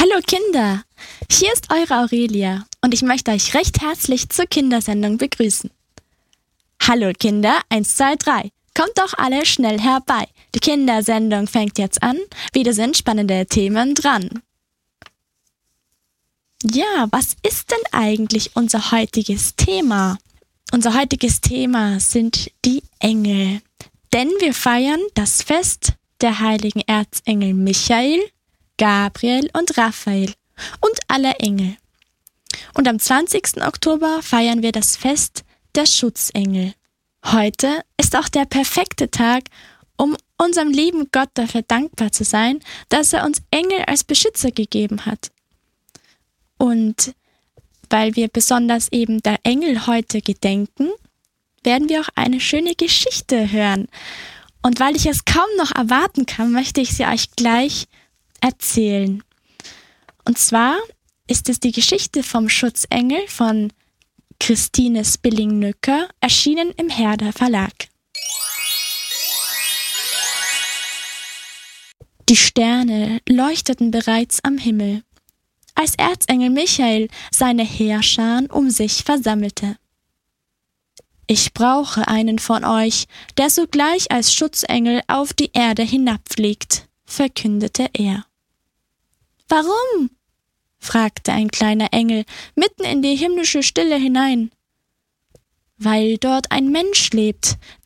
Hallo Kinder, hier ist eure Aurelia und ich möchte euch recht herzlich zur Kindersendung begrüßen. Hallo Kinder, 1, 2, 3, kommt doch alle schnell herbei. Die Kindersendung fängt jetzt an, wieder sind spannende Themen dran. Ja, was ist denn eigentlich unser heutiges Thema? Unser heutiges Thema sind die Engel, denn wir feiern das Fest der heiligen Erzengel Michael, Gabriel und Raphael und aller Engel. Und am 20. Oktober feiern wir das Fest der Schutzengel. Heute ist auch der perfekte Tag, um unserem lieben Gott dafür dankbar zu sein, dass er uns Engel als Beschützer gegeben hat. Und weil wir besonders eben der Engel heute gedenken, werden wir auch eine schöne Geschichte hören. Und weil ich es kaum noch erwarten kann, möchte ich sie euch gleich erzählen. Und zwar ist es die Geschichte vom Schutzengel von Christine Spilling-Nücker, erschienen im Herder Verlag. Die Sterne leuchteten bereits am Himmel, als Erzengel Michael seine Heerscharen um sich versammelte. Ich brauche einen von euch, der sogleich als Schutzengel auf die Erde hinabfliegt, verkündete er. Warum? Fragte ein kleiner Engel mitten in die himmlische Stille hinein. Weil dort ein Mensch lebt,